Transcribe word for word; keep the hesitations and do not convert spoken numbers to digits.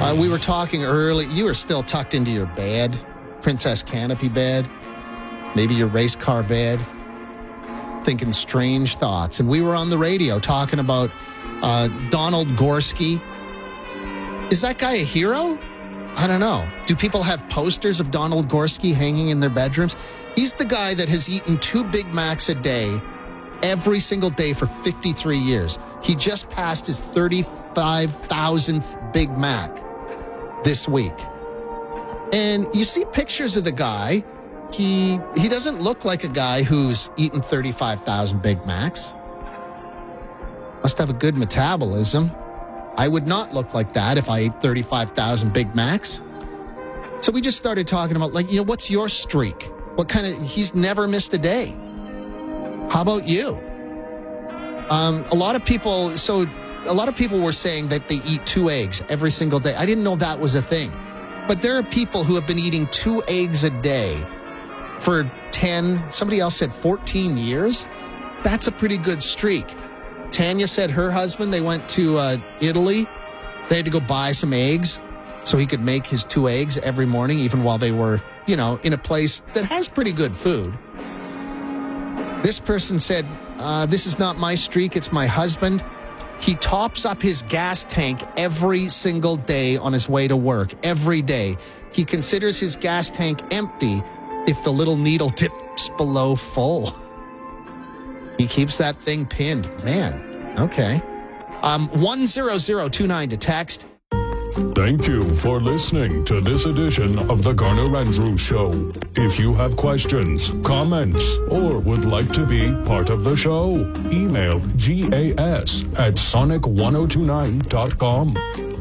Uh, we were talking early. You were still tucked into your bed, Princess Canopy bed, maybe your race car bed, thinking strange thoughts. And we were on the radio talking about uh, Donald Gorski. Is that guy a hero? I don't know. Do people have posters of Donald Gorski hanging in their bedrooms? He's the guy that has eaten two Big Macs a day every single day for fifty-three years. He just passed his thirty-five thousandth Big Mac this week. And you see pictures of the guy. He he doesn't look like a guy who's eaten thirty-five thousand Big Macs. Must have a good metabolism. I would not look like that if I ate thirty-five thousand Big Macs. So we just started talking about, like, you know, what's your streak? What kind of, he's never missed a day. How about you? Um, a lot of people, so a lot of people were saying that they eat two eggs every single day. I didn't know that was a thing. But there are people who have been eating two eggs a day for ten, somebody else said fourteen years. That's a pretty good streak. Tanya said her husband, they went to uh, Italy. They had to go buy some eggs so he could make his two eggs every morning, even while they were, you know, in a place that has pretty good food. This person said, uh, this is not my streak, it's my husband. He tops up his gas tank every single day on his way to work, every day. He considers his gas tank empty if the little needle dips below full. He keeps that thing pinned. Man, okay. Um, one zero zero two nine to text. Thank you for listening to this edition of the Garner Andrews Show. If you have questions, comments, or would like to be part of the show, email gas at sonic ten twenty-nine dot com.